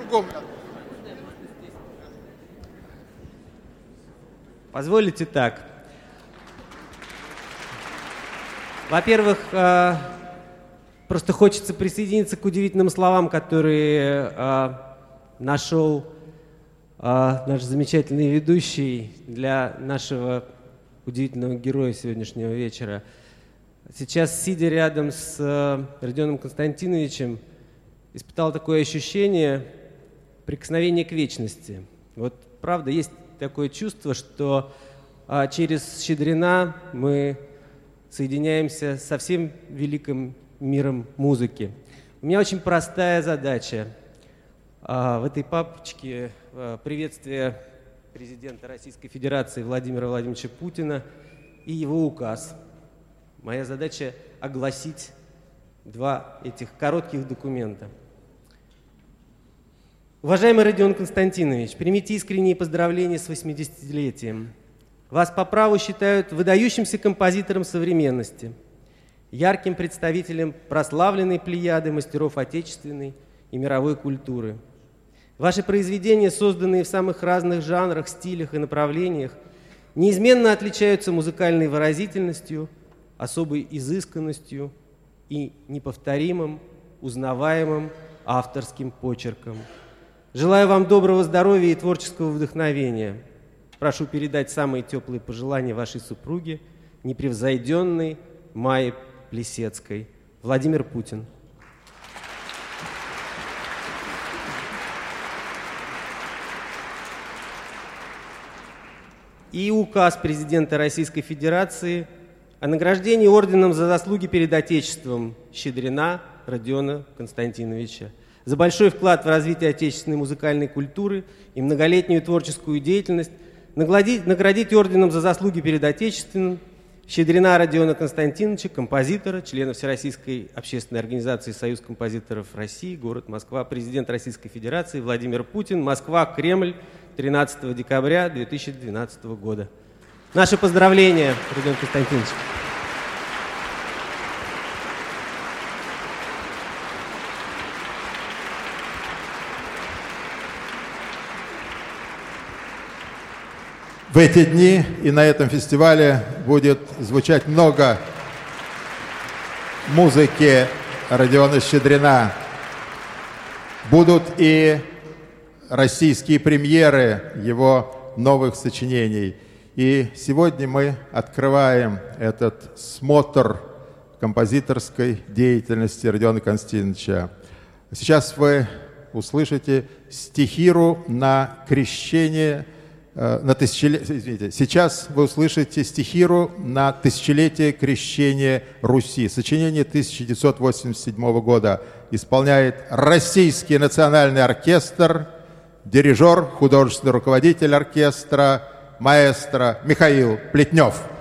кругом. Позволите так. Во-первых, просто хочется присоединиться к удивительным словам, которые нашел наш замечательный ведущий для нашего удивительного героя сегодняшнего вечера. Сейчас, сидя рядом с Родионом Константиновичем, испытал такое ощущение прикосновения к вечности. Вот правда, есть такое чувство, что через Щедрина мы соединяемся со всем великим миром музыки. У меня очень простая задача. В этой папочке приветствие президента Российской Федерации Владимира Владимировича Путина и его указ. Моя задача огласить два этих коротких документа. Уважаемый Родион Константинович, примите искренние поздравления с 80-летием. Вас по праву считают выдающимся композитором современности, ярким представителем прославленной плеяды мастеров отечественной и мировой культуры. Ваши произведения, созданные в самых разных жанрах, стилях и направлениях, неизменно отличаются музыкальной выразительностью, особой изысканностью и неповторимым, узнаваемым авторским почерком. Желаю вам доброго здоровья и творческого вдохновения. Прошу передать самые теплые пожелания вашей супруге, непревзойденной Майе Плесецкой. Владимир Путин. И указ президента Российской Федерации о награждении орденом за заслуги перед Отечеством Щедрина Родиона Константиновича за большой вклад в развитие отечественной музыкальной культуры и многолетнюю творческую деятельность, наградить орденом за заслуги перед Отечеством Щедрина Родиона Константиновича, композитора, члена Всероссийской общественной организации «Союз композиторов России», город Москва, президент Российской Федерации Владимир Путин, Москва, Кремль, 13 декабря 2012 года. Наши поздравления, Родион Константинович. В эти дни и на этом фестивале будет звучать много музыки Родиона Щедрина. Будут и российские премьеры его новых сочинений. И сегодня мы открываем этот смотр композиторской деятельности Родиона Константиновича. Сейчас вы услышите стихиру на крещение, сейчас вы услышите стихиру на тысячелетие крещения Руси. Сочинение 1987 года исполняет Российский национальный оркестр, дирижер, художественный руководитель оркестра, маэстро Михаил Плетнев.